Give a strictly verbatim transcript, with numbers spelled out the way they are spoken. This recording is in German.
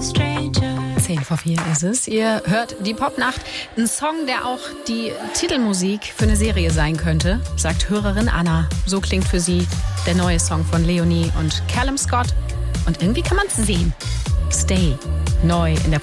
Zehn vor vier ist es. Ihr hört die Popnacht. Ein Song, der auch die Titelmusik für eine Serie sein könnte, sagt Hörerin Anna. So klingt für sie der neue Song von Leonie und Callum Scott. Und irgendwie kann man es sehen. Stay. Neu in der